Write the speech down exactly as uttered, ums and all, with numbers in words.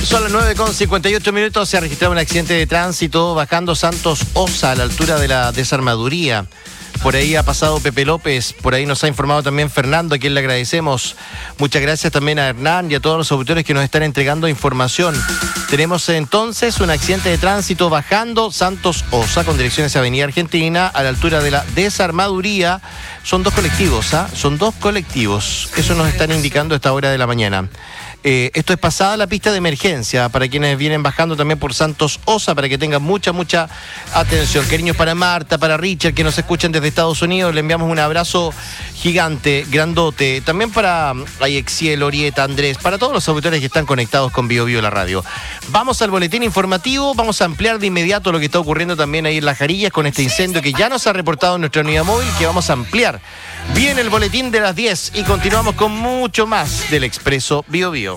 Son las nueve con cincuenta y ocho minutos. Se ha registrado un accidente de tránsito bajando Santos Osa a la altura de la desarmaduría. Por ahí ha pasado Pepe López, por ahí nos ha informado también Fernando, a quien le agradecemos. Muchas gracias también a Hernán y a todos los auditores que nos están entregando información. Tenemos entonces un accidente de tránsito bajando Santos Osa con dirección hacia Avenida Argentina a la altura de la desarmaduría. Son dos colectivos, ¿ah? ¿eh? Son dos colectivos. Eso nos están indicando a esta hora de la mañana. Eh, esto es pasada la pista de emergencia para quienes vienen bajando también por Santos Osa, para que tengan mucha, mucha atención. Cariños para Marta, para Richard, que nos escuchan desde Estados Unidos. Le enviamos un abrazo gigante, grandote. También para Ayexiel, Orieta, Andrés, para todos los auditores que están conectados con Bio Bio la radio. Vamos al boletín informativo. Vamos a ampliar de inmediato lo que está ocurriendo también ahí en Las Jarillas con este incendio que ya nos ha reportado nuestra unidad móvil, que vamos a ampliar. Viene el boletín de las diez y continuamos con mucho más del Expreso Bio Bio.